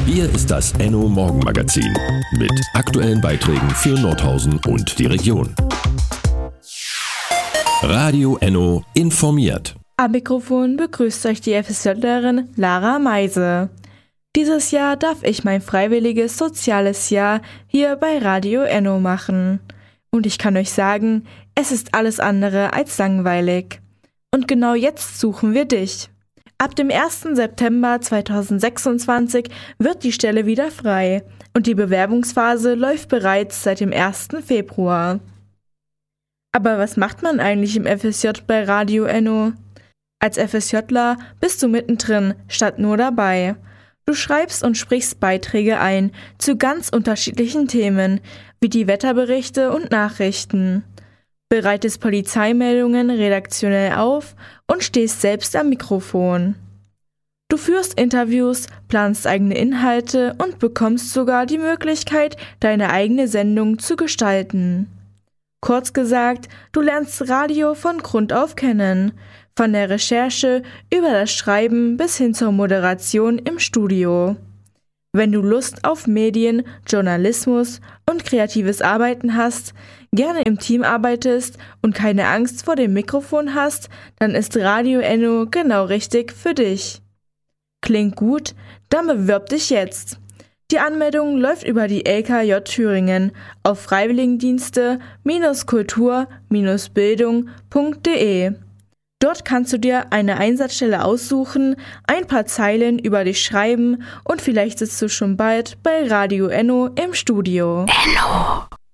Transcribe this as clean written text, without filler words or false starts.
Hier ist das Enno Morgenmagazin mit aktuellen Beiträgen für Nordhausen und die Region. Radio Enno informiert. Am Mikrofon begrüßt euch die FSJlerin Lara Meise. Dieses Jahr darf ich mein freiwilliges soziales Jahr hier bei Radio Enno machen. Und ich kann euch sagen, es ist alles andere als langweilig. Und genau jetzt suchen wir dich. Ab dem 1. September 2026 wird die Stelle wieder frei und die Bewerbungsphase läuft bereits seit dem 1. Februar. Aber was macht man eigentlich im FSJ bei Radio Enno? Als FSJler bist du mittendrin, statt nur dabei. Du schreibst und sprichst Beiträge ein zu ganz unterschiedlichen Themen, wie die Wetterberichte und Nachrichten. Bereitest Polizeimeldungen redaktionell auf und stehst selbst am Mikrofon. Du führst Interviews, planst eigene Inhalte und bekommst sogar die Möglichkeit, deine eigene Sendung zu gestalten. Kurz gesagt, du lernst Radio von Grund auf kennen, von der Recherche über das Schreiben bis hin zur Moderation im Studio. Wenn du Lust auf Medien, Journalismus und kreatives Arbeiten hast, gerne im Team arbeitest und keine Angst vor dem Mikrofon hast, dann ist Radio Enno genau richtig für dich. Klingt gut? Dann bewirb dich jetzt. Die Anmeldung läuft über die LKJ Thüringen auf freiwilligendienste-kultur-bildung.de. Dort kannst du dir eine Einsatzstelle aussuchen, ein paar Zeilen über dich schreiben und vielleicht sitzt du schon bald bei Radio Enno im Studio. Enno.